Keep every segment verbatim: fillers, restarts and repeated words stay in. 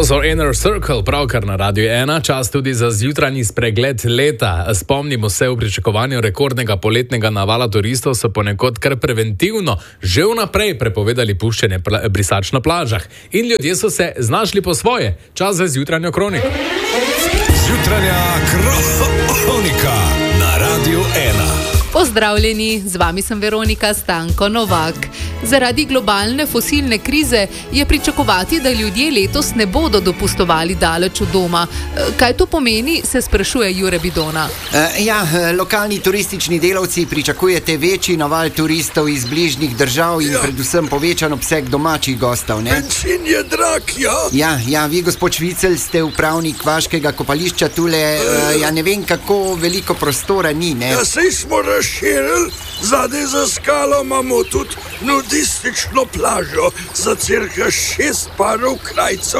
To so Inner Circle, pravkar na Radiu ena, čas tudi za zjutranji spregled leta. Spomnimo se, v pričakovanju rekordnega poletnega navala turistov so ponekod kar preventivno že vnaprej prepovedali puščanje pla- brisač na plažah. In ljudje so se znašli po svoje. Čas za zjutranjo kroniko. Zjutranja kronika na Radiu ena. Pozdravljeni, z vami sem Veronika Stanko Novak. Zaradi globalne fosilne krize je pričakovati, da ljudje letos ne bodo dopustovali daleč od doma. Kaj to pomeni, se sprašuje Jure Bidona. Uh, ja, lokalni turistični delavci pričakujete večji naval turistov iz bližnjih držav in ja. predvsem povečan obseg domačih gostov, ne? Benzin je drag, ja? Ja, ja, vi, gospod Švicelj, ste upravnik vaškega kopališča tule, uh, ja ne vem, kako veliko prostora ni, ne? Ja, sej smo razširili, zadaj za skalo imamo tudi nudistično plažo za cirka šest parov krajcev.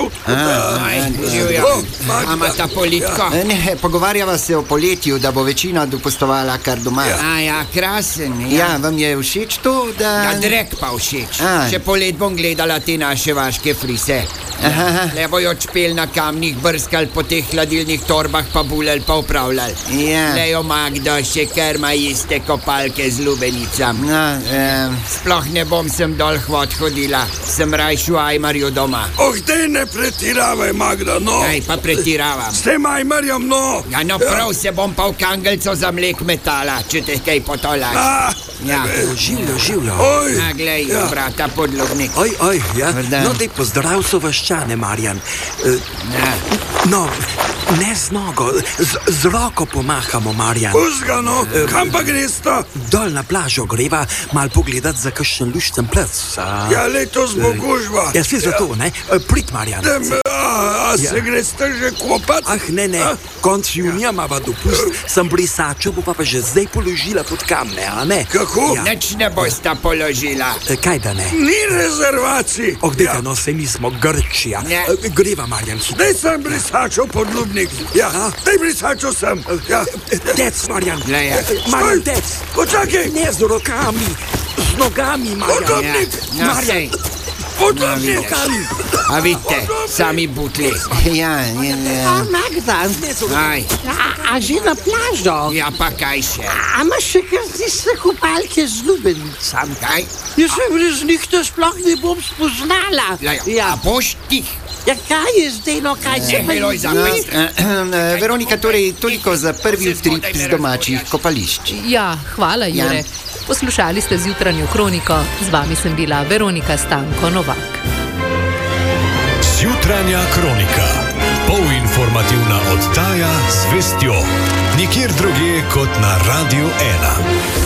Ama ta politko? Ja. Ne, pogovarjava se o poletju, da bo večina dopustovala kar doma. Ja. A ja, krasen. Ja. ja, vam je všeč to, da... Ja, drek pa všeč. A. Še polet bom gledala te naše vaške frise. Aha. Le bojo čpel na kamnih, brskal po teh hladilnih torbah, pa bulel, pa upravljal. Ja. Lejo Magda še kar ima iste kopalke z lubenicam. No, um... Sploh ne bom sem dol hvod hodila, sem rajšu Ajmarju doma. Oh, dej ne pretiravaj, Magda, no. Aj, pa pretiravam. S tem Ajmarjem, no. Ja, no prav se bom pa v kangelco za mlek metala, če te kaj potolaš. Ah, ja. Življo, življo. Oj. A, glej, ja. brata podlobnik. Oj, oj, ja. Vrdan. No, dej pozdrav so vaščane, Marjan. Uh, Ja. no, ne z nogo, z, z roko pomahamo, Marjan. Puzga, no. Kam pa gresta? Dol na plažo greva, mal pogledat za kakšen lušten plec. A... Ja, letos bo gužva. Ja, si zato, ne? Prid, Marjan. Dem, a, a se Ja. greste že kopat? Ah, ne, ne, A? konc junija mava dopust, sem brisačo, bo pa, pa že zdaj položila pod kamne, a ne? Kako? Ja. Nič ne bosta položila. E, kaj da ne? Ni rezervacij. Oh, dejte, no, se mi smo Grčija. Ne. E, greva, Marjan, hitro. Dej sem brisačo podlubnik. Ja, dej brisačo sem. Ja. Dec, Marjan. Glej, ja. Marjan, Stoj. dec. Počakaj. Ne z rokami, z nogami, Marjan. Podlubnik. Ja, Marjan, sej. Podlubnik. rokami. A vidite, sami butli. Ja, ja, ja. Magda, Ne z rokami. Aj, a, a že na plažo? ja pa kaj še? A imaš še kar tiste kopalke z lubenicami? Kaj? Jaz se brez njih to sploh ne bom spoznala. Ja, ja. Ja, A boš tih? ja kaj je zdaj, no kaj se Ne, Miloj, za No, pest. eh, Veronika, torej toliko za prvi utrip z domačih kopališč. Ja, hvala, Jure. Ja. Poslušali ste zjutranjo kroniko. Z vami sem bila Veronika Stanko Novak. Zjutranja kronika. Polinformativna oddaja z vestjo. Nikjer drugje kot na Radiu ena.